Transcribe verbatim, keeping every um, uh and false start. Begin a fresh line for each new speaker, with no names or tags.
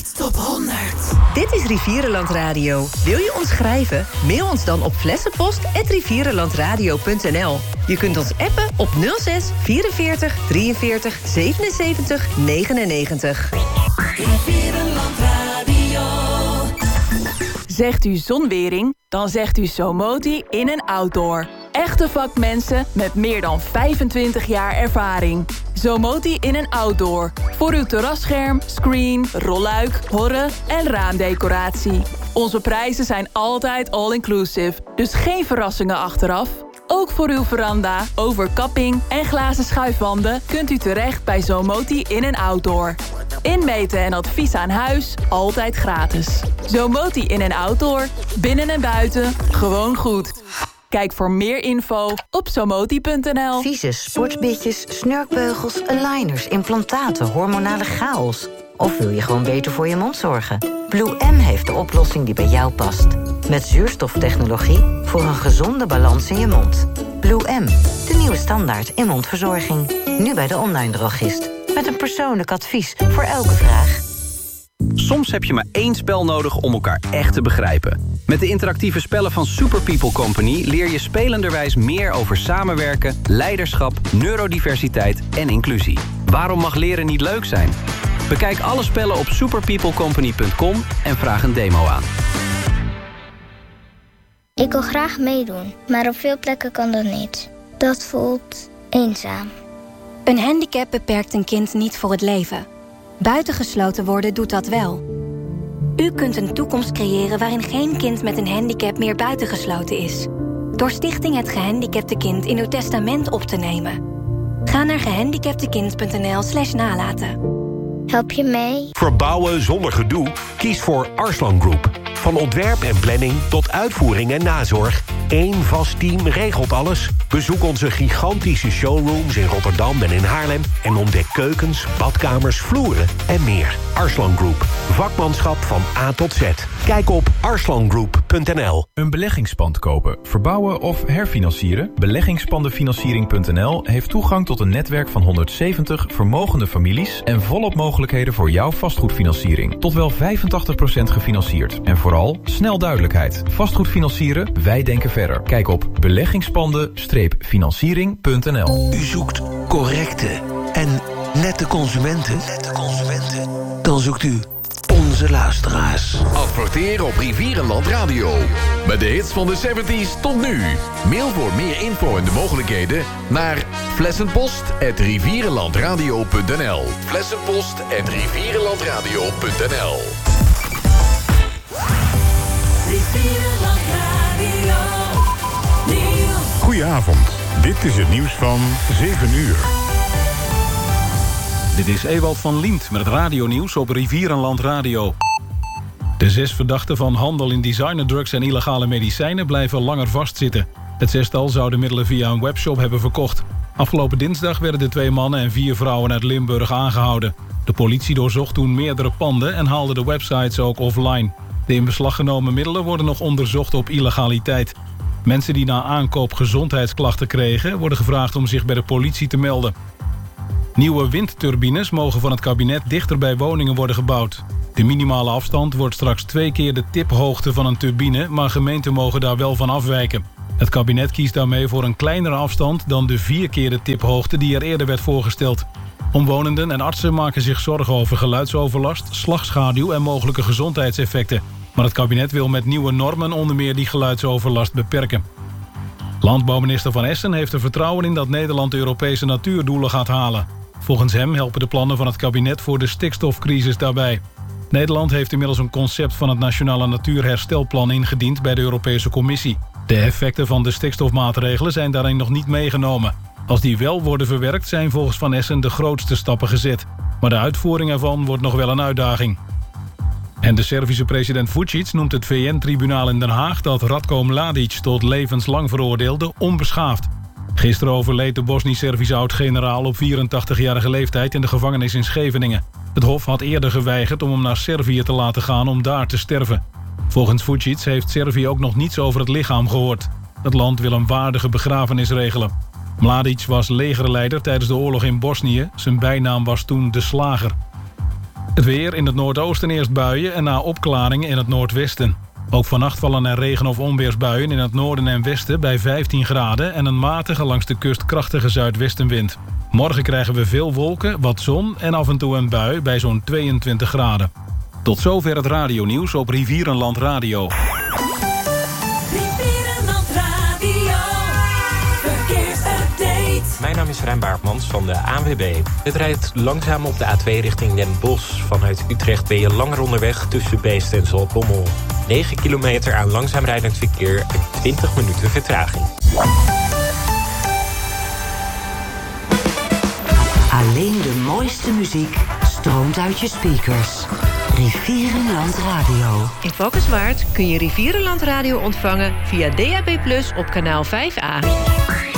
honderd. Top honderd.
Dit is Rivierenland Radio. Wil je ons schrijven? Mail ons dan op flessenpost at rivierenlandradio punt n l. Je kunt ons appen op nul zes vierenveertig drieënveertig zevenenzeventig negenennegentig.
Rivierenland Radio.
Zegt u zonwering, dan zegt u Somoti in- en outdoor. Echte vakmensen met meer dan vijfentwintig jaar ervaring. Somoti in- en outdoor. Voor uw terrasscherm, screen, rolluik, horren en raamdecoratie. Onze prijzen zijn altijd all-inclusive, dus geen verrassingen achteraf. Ook voor uw veranda, overkapping en glazen schuifwanden kunt u terecht bij Somoti in- en outdoor. Inmeten en advies aan huis, altijd gratis. Somoti in- en outdoor, binnen en buiten, gewoon goed. Kijk voor meer info op somoti punt n l.
Vieze sportbitjes, snurkbeugels, aligners, implantaten, hormonale chaos. Of wil je gewoon beter voor je mond zorgen? Blue M heeft de oplossing die bij jou past. Met zuurstoftechnologie voor een gezonde balans in je mond. Blue M, de nieuwe standaard in mondverzorging. Nu bij de online drogist. Met een persoonlijk advies voor elke vraag.
Soms heb je maar één spel nodig om elkaar echt te begrijpen. Met de interactieve spellen van Super People Company leer je spelenderwijs meer over samenwerken, leiderschap, neurodiversiteit en inclusie. Waarom mag leren niet leuk zijn? Bekijk alle spellen op superpeoplecompany punt com en vraag een demo aan.
Ik wil graag meedoen, maar op veel plekken kan dat niet. Dat voelt eenzaam.
Een handicap beperkt een kind niet voor het leven. Buitengesloten worden doet dat wel. U kunt een toekomst creëren waarin geen kind met een handicap meer buitengesloten is. Door Stichting Het Gehandicapte Kind in uw testament op te nemen. Ga naar gehandicaptekind punt n l slash nalaten.
Help je mee?
Verbouwen zonder gedoe? Kies voor Arslan Group. Van ontwerp en planning tot uitvoering en nazorg. Eén vast team regelt alles. Bezoek onze gigantische showrooms in Rotterdam en in Haarlem... en ontdek keukens, badkamers, vloeren en meer. Arslan Group. Vakmanschap van A tot Z. Kijk op arslan group punt n l.
Een beleggingspand kopen, verbouwen of herfinancieren? Beleggingspandenfinanciering punt n l heeft toegang tot een netwerk van honderdzeventig vermogende families... en volop mogelijkheden voor jouw vastgoedfinanciering. Tot wel vijfentachtig procent gefinancierd. En vooral snel duidelijkheid. Vastgoed financieren, wij denken verder. Kijk op beleggingspanden-financiering punt n l.
U zoekt correcte en nette consumenten? Nette consumenten? Dan zoekt u onze luisteraars.
Adverteren op Rivierenland Radio. Met de hits van de zeventig's tot nu. Mail voor meer info en de mogelijkheden naar flessenpost at rivierenlandradio punt n l. Flessenpost at rivierenlandradio punt n l.
Goedenavond, dit is het nieuws van zeven uur.
Dit is Ewald van Liemt met het radionieuws op Rivierenland Radio. De zes verdachten van handel in designerdrugs en illegale medicijnen blijven langer vastzitten. Het zestal zou de middelen via een webshop hebben verkocht. Afgelopen dinsdag werden de twee mannen en vier vrouwen uit Limburg aangehouden. De politie doorzocht toen meerdere panden en haalde de websites ook offline. De in beslag genomen middelen worden nog onderzocht op illegaliteit. Mensen die na aankoop gezondheidsklachten kregen... worden gevraagd om zich bij de politie te melden. Nieuwe windturbines mogen van het kabinet dichter bij woningen worden gebouwd. De minimale afstand wordt straks twee keer de tiphoogte van een turbine... maar gemeenten mogen daar wel van afwijken. Het kabinet kiest daarmee voor een kleinere afstand... dan de vier keer de tiphoogte die er eerder werd voorgesteld. Omwonenden en artsen maken zich zorgen over geluidsoverlast... slagschaduw en mogelijke gezondheidseffecten. Maar het kabinet wil met nieuwe normen onder meer die geluidsoverlast beperken. Landbouwminister Van Essen heeft er vertrouwen in dat Nederland de Europese natuurdoelen gaat halen. Volgens hem helpen de plannen van het kabinet voor de stikstofcrisis daarbij. Nederland heeft inmiddels een concept van het Nationale Natuurherstelplan ingediend bij de Europese Commissie. De effecten van de stikstofmaatregelen zijn daarin nog niet meegenomen. Als die wel worden verwerkt zijn volgens Van Essen de grootste stappen gezet. Maar de uitvoering ervan wordt nog wel een uitdaging. En de Servische president Vučić noemt het V N-tribunaal in Den Haag... dat Ratko Mladic tot levenslang veroordeelde onbeschaafd. Gisteren overleed de Bosnisch-Servische oud-generaal op vierentachtigjarige leeftijd... in de gevangenis in Scheveningen. Het Hof had eerder geweigerd om hem naar Servië te laten gaan om daar te sterven. Volgens Vučić heeft Servië ook nog niets over het lichaam gehoord. Het land wil een waardige begrafenis regelen. Mladic was legerleider tijdens de oorlog in Bosnië. Zijn bijnaam was toen de Slager. Het weer: in het noordoosten eerst buien en na opklaringen in het noordwesten. Ook vannacht vallen er regen- of onweersbuien in het noorden en westen bij vijftien graden... en een matige langs de kust krachtige zuidwestenwind. Morgen krijgen we veel wolken, wat zon en af en toe een bui bij zo'n tweeëntwintig graden. Tot zover het radionieuws op Rivierenland Radio.
Rivierenland Radio, verkeersupdate.
Mijn naam is Rijn Baartmans van de A N W B. Het rijdt langzaam op de A twee richting Den Bosch. Vanuit Utrecht ben je langer onderweg tussen Beest en Zaltbommel. negen kilometer aan langzaam rijdend verkeer en twintig minuten vertraging.
Alleen de mooiste muziek stroomt uit je speakers. Rivierenland Radio.
In Valkenswaard kun je Rivierenland Radio ontvangen via D A B plus, op kanaal vijf A.